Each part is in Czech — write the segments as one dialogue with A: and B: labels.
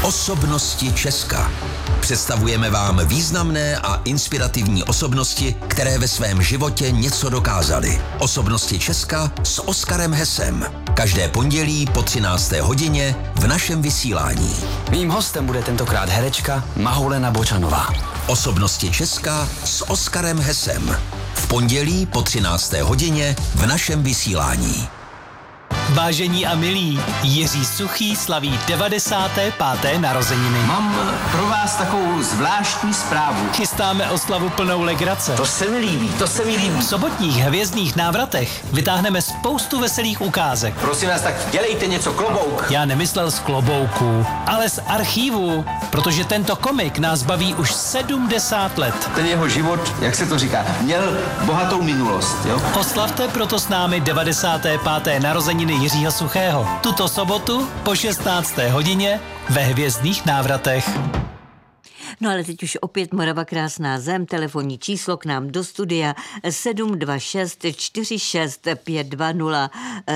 A: Osobnosti Česka. Představujeme vám významné a inspirativní osobnosti, které ve svém životě něco dokázaly. Osobnosti Česka s Oskarem Hesem. Každé pondělí po 13. hodině v našem vysílání.
B: Mým hostem bude tentokrát herečka Mahoulena Bočanová.
A: Osobnosti Česka s Oskarem Hesem. V pondělí po 13. hodině v našem vysílání.
C: Vážení a milí, Jiří Suchý slaví 95. narozeniny.
D: Mám pro vás takovou zvláštní zprávu.
C: Chystáme oslavu plnou legrace.
D: To se mi líbí.
C: V sobotních hvězdných návratech vytáhneme spoustu veselých ukázek.
D: Prosím vás, tak dělejte něco, klobouk.
C: Já nemyslel z klobouků, ale z archívu, protože tento komik nás baví už 70 let.
D: Ten jeho život, jak se to říká, měl bohatou minulost, jo?
C: Oslavte proto s námi 95. narozeniny Jiřího Suchého. Tuto sobotu po 16. hodině ve hvězdných návratech.
E: No ale teď už opět Morava krásná zem, telefonní číslo k nám do studia 726 46 5200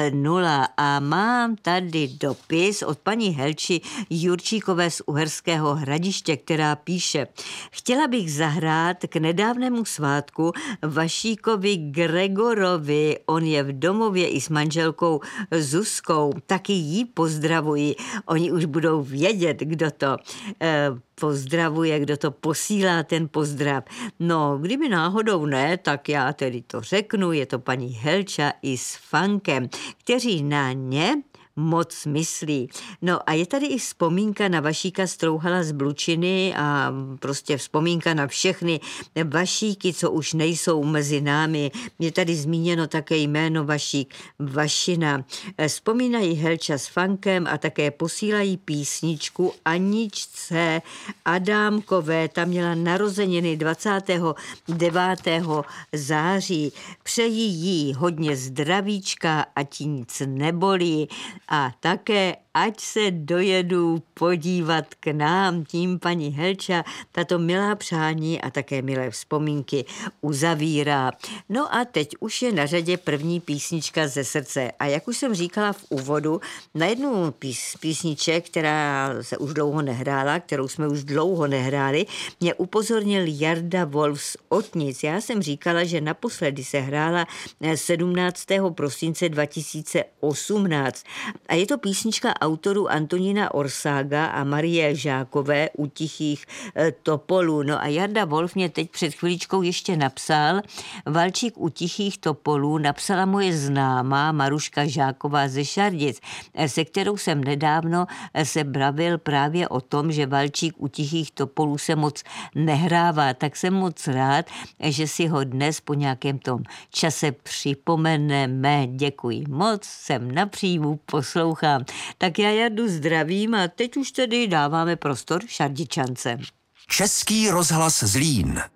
E: a mám tady dopis od paní Helči Jurčíkové z Uherského Hradiště, která píše: chtěla bych zahrát k nedávnému svátku Vašíkovi Gregorovi, on je v domově i s manželkou Zuzkou, taky jí pozdravuji, oni už budou vědět, kdo to pozdravuje, kdo to posílá ten pozdrav. No, kdyby náhodou ne, tak já tedy to řeknu, je to paní Helča i s Fankem, kteří na ně moc myslí. No a je tady i vzpomínka na Vašíka Strouhala z Blučiny a prostě vzpomínka na všechny Vašíky, co už nejsou mezi námi. Je tady zmíněno také jméno Vašík, Vašina. Vzpomínají Helča s Fankem a také posílají písničku Aničce Adámkové. Ta měla narozeniny 29. září. Přeji jí hodně zdravíčka, ať jí nic nebolí. A také ať se dojedu podívat k nám, tím paní Helča tato milá přání a také milé vzpomínky uzavírá. No a teď už je na řadě první písnička ze srdce. A jak už jsem říkala v úvodu, na jednu písniček, která se už dlouho nehrála, kterou jsme už dlouho nehráli, mě upozornil Jarda Wolf z Otnic. Já jsem říkala, že naposledy se hrála 17. prosince 2018. A je to písnička autorů Antonína Orsága a Marie Žákové U tichých topolů. No a Jarda Wolf mě teď před chviličkou ještě napsal: Valčík U tichých topolů napsala moje známá Maruška Žáková ze Šardic, se kterou jsem nedávno se bavil právě o tom, že Valčík U tichých topolů se moc nehrává. Tak jsem moc rád, že si ho dnes po nějakém tom čase připomeneme. Děkuji moc, jsem na příjmu, poslouchám. Tak já Jardu zdravím a teď už tedy dáváme prostor Šardičance.
A: Český rozhlas Zlín.